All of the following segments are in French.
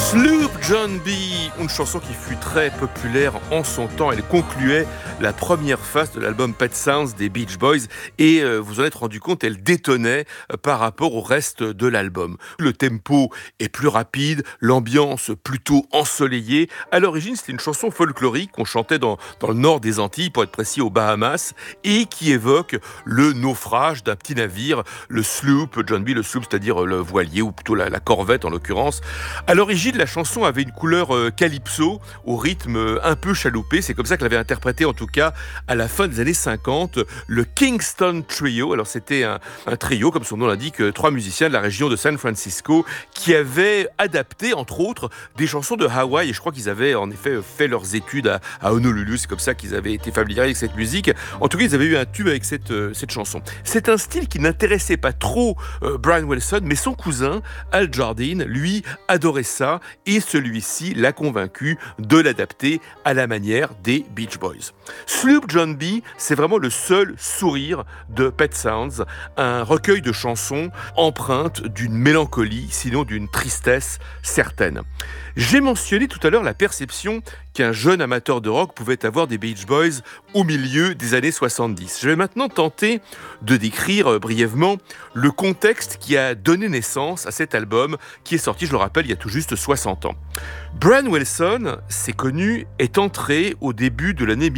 Sloop John B, une chanson qui fut très populaire en son temps. Elle concluait la première phase de l'album Pet Sounds des Beach Boys et vous en êtes rendu compte, elle détonnait par rapport au reste de l'album. Le tempo est plus rapide, l'ambiance plutôt ensoleillée. À l'origine, c'était une chanson folklorique qu'on chantait dans le nord des Antilles, pour être précis aux Bahamas, et qui évoque le naufrage d'un petit navire, le sloop John B, le sloop, c'est-à-dire le voilier, ou plutôt la corvette en l'occurrence. À l'origine, la chanson avait une couleur calypso, au rythme un peu chaloupé. C'est comme ça que l'avait interprété, en tout cas, à la fin des années 50, le Kingston Trio. Alors, c'était un trio, comme son nom l'indique, 3 musiciens de la région de San Francisco, qui avaient adapté, entre autres, des chansons de Hawaï. Et je crois qu'ils avaient, en effet, fait leurs études à Honolulu. C'est comme ça qu'ils avaient été familiers avec cette musique. En tout cas, ils avaient eu un tube avec cette chanson. C'est un style qui n'intéressait pas trop Brian Wilson, mais son cousin, Al Jardine, lui, adorait ça, et celui-ci l'a convaincu de l'adapter à la manière des Beach Boys. Sloop John B, c'est vraiment le seul sourire de Pet Sounds, un recueil de chansons empreintes d'une mélancolie, sinon d'une tristesse certaine. J'ai mentionné tout à l'heure la perception qu'un jeune amateur de rock pouvait avoir des Beach Boys au milieu des années 70. Je vais maintenant tenter de décrire brièvement le contexte qui a donné naissance à cet album qui est sorti, je le rappelle, il y a tout juste 60 ans. Brian Wilson, c'est connu, est entré au début de l'année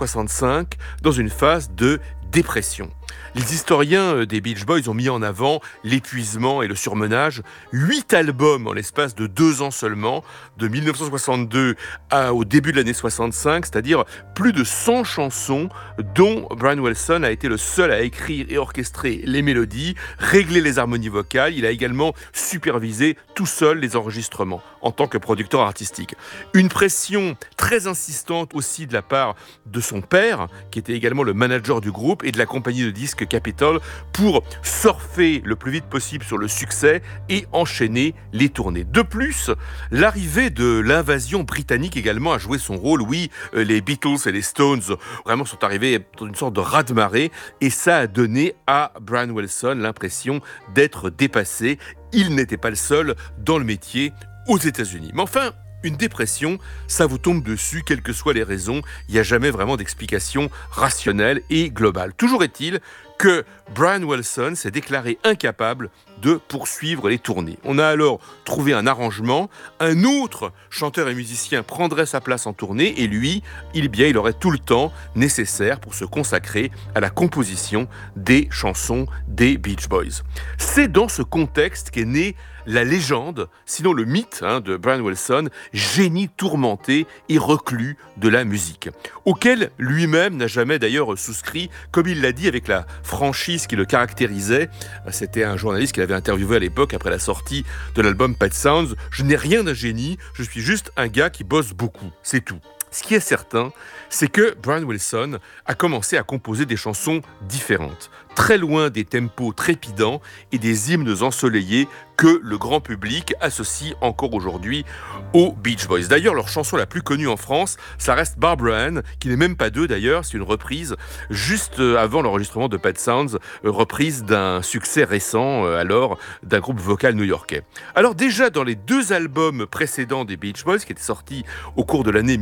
1965 dans une phase de dépression. Les historiens des Beach Boys ont mis en avant l'épuisement et le surmenage. 8 albums en l'espace de 2 ans seulement, de 1962 au début de l'année 65, c'est-à-dire plus de 100 chansons dont Brian Wilson a été le seul à écrire et orchestrer les mélodies, régler les harmonies vocales. Il a également supervisé tout seul les enregistrements en tant que producteur artistique. Une pression très insistante aussi de la part de son père, qui était également le manager du groupe, et de la compagnie de disques Capitol, pour surfer le plus vite possible sur le succès et enchaîner les tournées. De plus, l'arrivée de l'invasion britannique également a joué son rôle. Oui, les Beatles et les Stones vraiment sont arrivés dans une sorte de raz-de-marée, et ça a donné à Brian Wilson l'impression d'être dépassé. Il n'était pas le seul dans le métier aux États-Unis. Mais enfin, une dépression, ça vous tombe dessus, quelles que soient les raisons. Il n'y a jamais vraiment d'explication rationnelle et globale. Toujours est-il que Brian Wilson s'est déclaré incapable de poursuivre les tournées. On a alors trouvé un arrangement. Un autre chanteur et musicien prendrait sa place en tournée, et lui, il aurait tout le temps nécessaire pour se consacrer à la composition des chansons des Beach Boys. C'est dans ce contexte qu'est née la légende, sinon le mythe de Brian Wilson, génie tourmenté et reclus de la musique, auquel lui-même n'a jamais d'ailleurs souscrit, comme il l'a dit avec la franchise qui le caractérisait. C'était un journaliste qu'il avait interviewé à l'époque après la sortie de l'album Pet Sounds. « Je n'ai rien d'un génie, je suis juste un gars qui bosse beaucoup, c'est tout ». Ce qui est certain, c'est que Brian Wilson a commencé à composer des chansons différentes, très loin des tempos trépidants et des hymnes ensoleillés que le grand public associe encore aujourd'hui aux Beach Boys. D'ailleurs, leur chanson la plus connue en France, ça reste Barbara Ann, qui n'est même pas d'eux d'ailleurs, c'est une reprise juste avant l'enregistrement de Pet Sounds, reprise d'un succès récent alors d'un groupe vocal new-yorkais. Alors déjà dans les 2 albums précédents des Beach Boys, qui étaient sortis au cours de l'année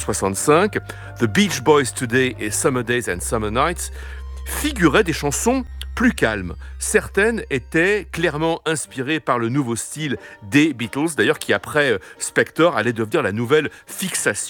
1965, The Beach Boys Today et Summer Days and Summer Nights, figuraient des chansons plus calmes. Certaines étaient clairement inspirées par le nouveau style des Beatles, d'ailleurs qui après Spector allait devenir la nouvelle fixation